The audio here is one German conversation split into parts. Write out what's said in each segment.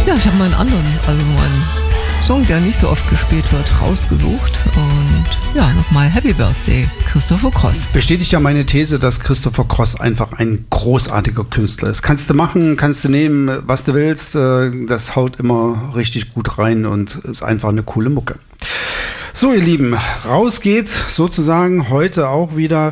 Ja, ich habe mal einen Song, der nicht so oft gespielt wird, rausgesucht. Und ja, nochmal Happy Birthday, Christopher Cross. Bestätigt ja meine These, dass Christopher Cross einfach ein großartiger Künstler ist. Kannst du machen, kannst du nehmen, was du willst. Das haut immer richtig gut rein und ist einfach eine coole Mucke. So, ihr Lieben, raus geht's sozusagen heute auch wieder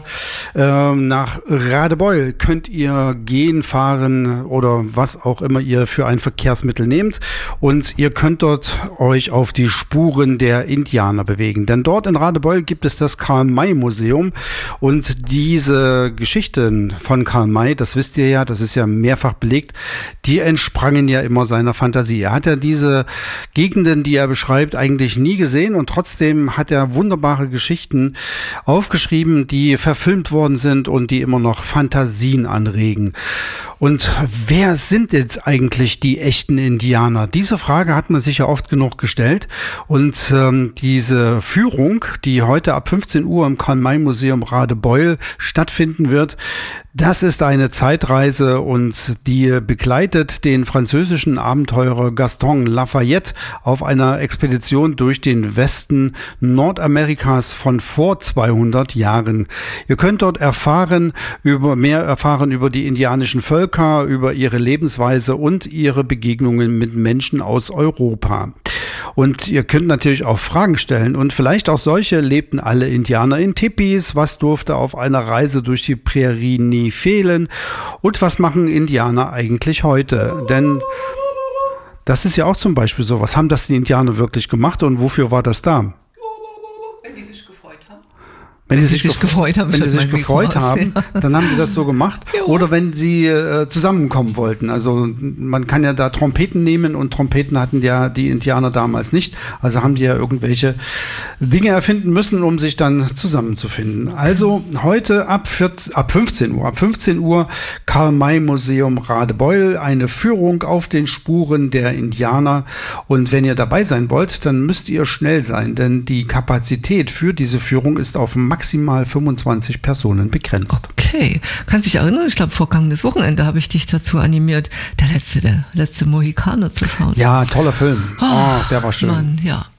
nach Radebeul. Könnt ihr gehen, fahren oder was auch immer ihr für ein Verkehrsmittel nehmt. Und ihr könnt dort euch auf die Spuren der Indianer bewegen. Denn dort in Radebeul gibt es das Karl-May-Museum. Und diese Geschichten von Karl May, das wisst ihr ja, das ist ja mehrfach belegt, die entsprangen ja immer seiner Fantasie. Er hat ja diese Gegenden, die er beschreibt, eigentlich nie gesehen und trotzdem hat er wunderbare Geschichten aufgeschrieben, die verfilmt worden sind und die immer noch Fantasien anregen. Und wer sind jetzt eigentlich die echten Indianer? Diese Frage hat man sich ja oft genug gestellt. Und diese Führung, die heute ab 15 Uhr im Karl-May-Museum Radebeul stattfinden wird, das ist eine Zeitreise und die begleitet den französischen Abenteurer Gaston Lafayette auf einer Expedition durch den Westen Nordamerikas von vor 200 Jahren. Ihr könnt dort mehr erfahren über die indianischen Völker, über ihre Lebensweise und ihre Begegnungen mit Menschen aus Europa. Und ihr könnt natürlich auch Fragen stellen und vielleicht auch solche: lebten alle Indianer in Tipis? Was durfte auf einer Reise durch die Prärie nie fehlen? Und was machen Indianer eigentlich heute? Denn das ist ja auch zum Beispiel so. Was haben das die Indianer wirklich gemacht und wofür war das da? Wenn die sich gefreut haben. Wenn die sich gefreut haben, dann haben sie das so gemacht. Jo. Oder wenn sie zusammenkommen wollten. Also man kann ja da Trompeten nehmen und Trompeten hatten ja die Indianer damals nicht. Also haben die ja irgendwelche Dinge erfinden müssen, um sich dann zusammenzufinden. Also heute ab 15 Uhr Karl-May-Museum Radebeul, eine Führung auf den Spuren der Indianer. Und wenn ihr dabei sein wollt, dann müsst ihr schnell sein, denn die Kapazität für diese Führung ist auf maximal 25 Personen begrenzt. Okay. Kannst dich erinnern, ich glaube, vergangenes Wochenende habe ich dich dazu animiert, der letzte Mohikaner zu schauen. Ja, toller Film. Der war schön. Mann, ja.